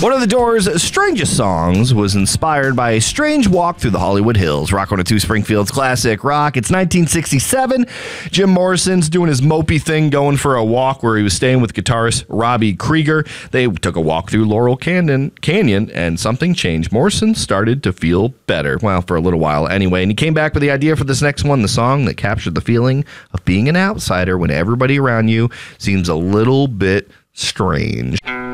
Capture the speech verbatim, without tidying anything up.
One of the Doors' strangest songs was inspired by a strange walk through the Hollywood Hills. Rock one oh two Springfield's classic rock. It's nineteen sixty-seven. Jim Morrison's doing his mopey thing, going for a walk where he was staying with guitarist Robbie Krieger. They took a walk through Laurel Canyon, Canyon, and something changed. Morrison started to feel better. Well, for a little while anyway. And he came back with the idea for this next one, the song that captured the feeling of being an outsider when everybody around you seems a little bit strange.